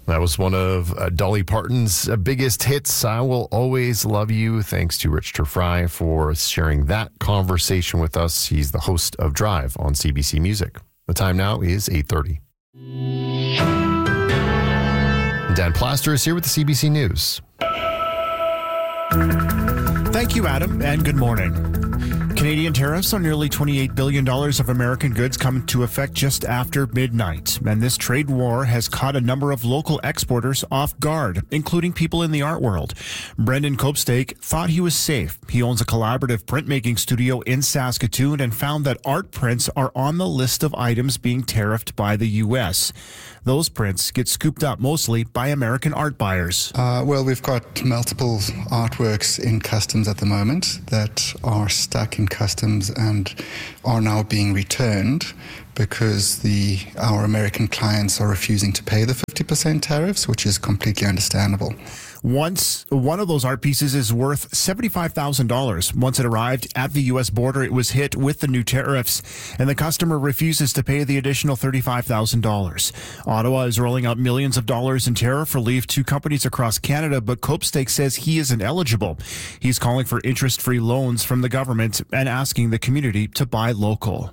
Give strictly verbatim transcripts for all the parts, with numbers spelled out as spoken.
That was one of uh, Dolly Parton's uh, biggest hits, I Will Always Love You. Thanks to Rich Fry for sharing that conversation with us. He's the host of Drive on C B C Music. The time now is eight thirty. Dan Plaster is here with the C B C News. Thank you, Adam, and good morning. Canadian tariffs on nearly twenty-eight billion dollars of American goods come into effect just after midnight. And this trade war has caught a number of local exporters off guard, including people in the art world. Brendan Copestake thought he was safe. He owns a collaborative printmaking studio in Saskatoon and found that art prints are on the list of items being tariffed by the U S. Those prints get scooped up mostly by American art buyers. Uh, well, we've got multiple artworks in customs at the moment that are stuck in customs and are now being returned because the our American clients are refusing to pay the fifty percent tariffs, which is completely understandable. Once one of those art pieces is worth seventy-five thousand dollars. Once it arrived at the U S border, it was hit with the new tariffs, and the customer refuses to pay the additional thirty-five thousand dollars. Ottawa is rolling out millions of dollars in tariff relief to companies across Canada, but Copestake says he isn't eligible. He's calling for interest-free loans from the government and asking the community to buy local.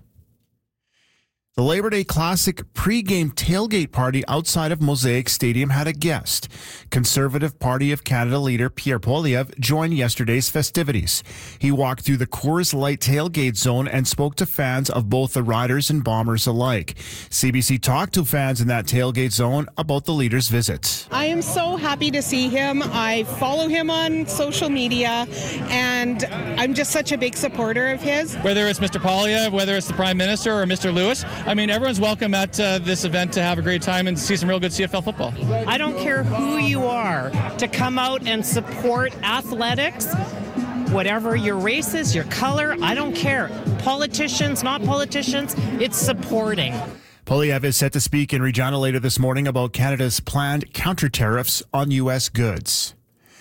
The Labor Day Classic pre-game tailgate party outside of Mosaic Stadium had a guest. Conservative Party of Canada leader Pierre Poilievre joined yesterday's festivities. He walked through the Coors Light tailgate zone and spoke to fans of both the Riders and Bombers alike. C B C talked to fans in that tailgate zone about the leader's visit. I am so happy to see him. I follow him on social media, and I'm just such a big supporter of his. Whether it's Mister Poilievre, whether it's the Prime Minister or Mister Lewis, I mean, everyone's welcome at uh, this event to have a great time and see some real good C F L football. I don't care who you are, to come out and support athletics, whatever your race is, your color, I don't care. Politicians, not politicians, it's supporting. Poilievre is set to speak in Regina later this morning about Canada's planned counter-tariffs on U S goods.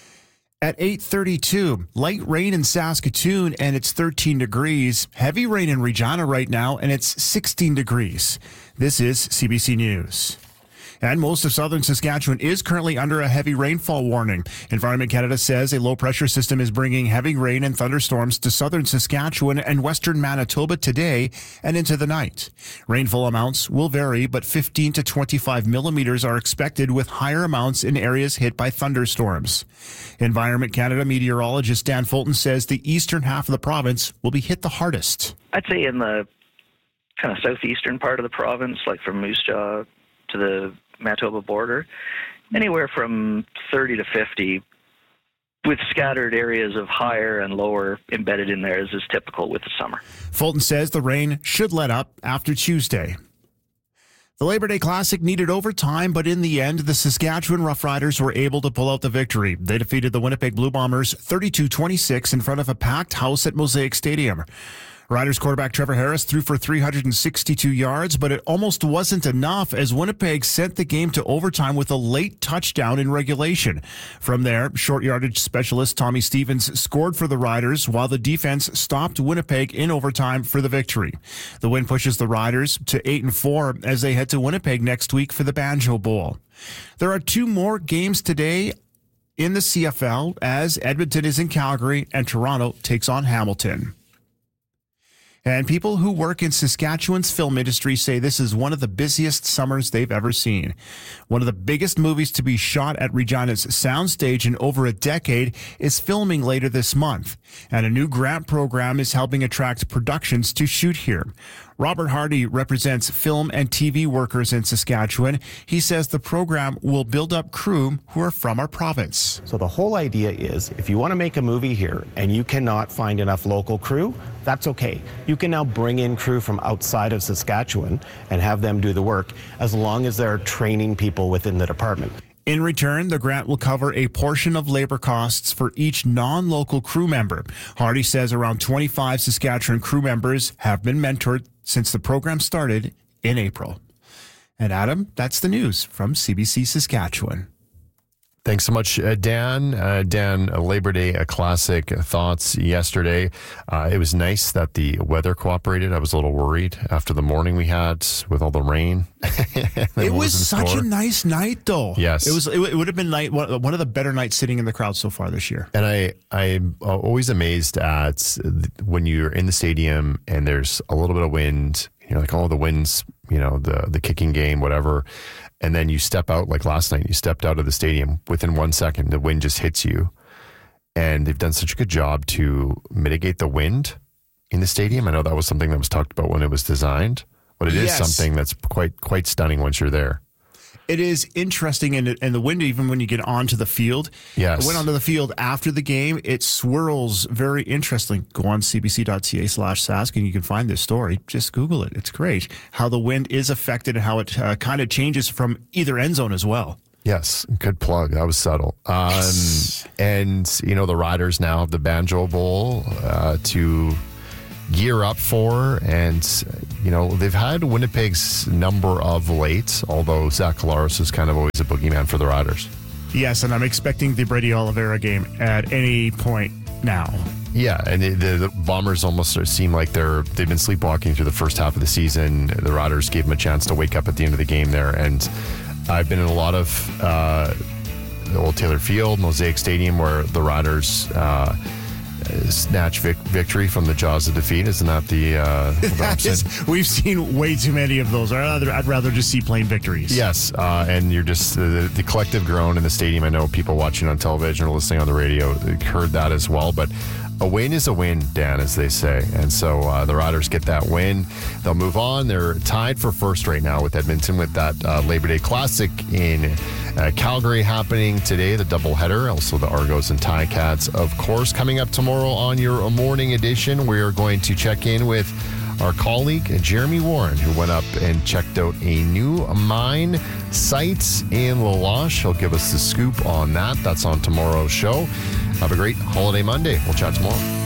At eight thirty-two, light rain in Saskatoon and it's thirteen degrees. Heavy rain in Regina right now and it's sixteen degrees. This is C B C News. And most of southern Saskatchewan is currently under a heavy rainfall warning. Environment Canada says a low-pressure system is bringing heavy rain and thunderstorms to southern Saskatchewan and western Manitoba today and into the night. Rainfall amounts will vary, but fifteen to twenty-five millimeters are expected, with higher amounts in areas hit by thunderstorms. Environment Canada meteorologist Dan Fulton says the eastern half of the province will be hit the hardest. I'd say in the kind of southeastern part of the province, like from Moose Jaw to the Manitoba border, anywhere from thirty to fifty, with scattered areas of higher and lower embedded in there, as is typical with the summer. Fulton says the rain should let up after Tuesday. The Labor Day Classic needed overtime, but in the end, the Saskatchewan Roughriders were able to pull out the victory. They defeated the Winnipeg Blue Bombers thirty-two twenty-six in front of a packed house at Mosaic Stadium. Riders quarterback Trevor Harris threw for three hundred sixty-two yards, but it almost wasn't enough as Winnipeg sent the game to overtime with a late touchdown in regulation. From there, short yardage specialist Tommy Stevens scored for the Riders, while the defense stopped Winnipeg in overtime for the victory. The win pushes the Riders to eight and four as they head to Winnipeg next week for the Banjo Bowl. There are two more games today in the C F L as Edmonton is in Calgary and Toronto takes on Hamilton. And people who work in Saskatchewan's film industry say this is one of the busiest summers they've ever seen. One of the biggest movies to be shot at Regina's soundstage in over a decade is filming later this month, and a new grant program is helping attract productions to shoot here. Robert Hardy represents film and T V workers in Saskatchewan. He says the program will build up crew who are from our province. So the whole idea is if you want to make a movie here and you cannot find enough local crew, that's okay. You can now bring in crew from outside of Saskatchewan and have them do the work as long as they're training people within the department. In return, the grant will cover a portion of labor costs for each non-local crew member. Hardy says around twenty-five Saskatchewan crew members have been mentored since the program started in April. And Adam, that's the news from C B C Saskatchewan. Thanks so much, uh, Dan. Uh, Dan, uh, Labor Day uh, Classic thoughts yesterday. Uh, it was nice that the weather cooperated. I was a little worried after the morning we had with all the rain. It was such store. a nice night, though. Yes. It was. It, it would have been night, one, one of the better nights sitting in the crowd so far this year. And I, I'm always amazed at when you're in the stadium and there's a little bit of wind. You're like, oh, the wind's, you know, the the kicking game, whatever. And then you step out, like last night, you stepped out of the stadium. Within one second, the wind just hits you. And they've done such a good job to mitigate the wind in the stadium. I know that was something that was talked about when it was designed, but it is Yes. something that's quite quite stunning once you're there. It is interesting, and and the wind, even when you get onto the field. Yes. I went onto the field after the game. It swirls very interesting. Go on cbc.ca slash Sask, and you can find this story. Just Google it. It's great how the wind is affected and how it uh, kind of changes from either end zone as well. Yes, good plug. That was subtle. Um, Yes. And, you know, the Riders now have the Banjo Bowl uh, to gear up for. And, you know, they've had Winnipeg's number of late, although Zach Collaros is kind of always a boogeyman for the Riders. Yes, and I'm expecting the Brady Oliveira game at any point now. Yeah, and the, the, the Bombers almost sort of seem like they're they've been sleepwalking through the first half of the season. The Riders gave them a chance to wake up at the end of the game there, and I've been in a lot of uh, the old Taylor Field, Mosaic Stadium, where the Riders uh, snatch vic- victory from the jaws of defeat. Isn't that the? Uh, That is, we've seen way too many of those. I'd rather, I'd rather just see plain victories. Yes, uh, and you're just uh, the, the collective groan in the stadium. I know people watching on television or listening on the radio heard that as well, but a win is a win, Dan, as they say. And so uh, the Riders get that win. They'll move on. They're tied for first right now with Edmonton with that uh, Labor Day Classic in uh, Calgary happening today, the doubleheader. Also the Argos and Ticats, of course. Coming up tomorrow on your morning edition, we are going to check in with our colleague, Jeremy Warren, who went up and checked out a new mine site in La Loche. He'll give us the scoop on that. That's on tomorrow's show. Have a great holiday Monday. We'll chat tomorrow.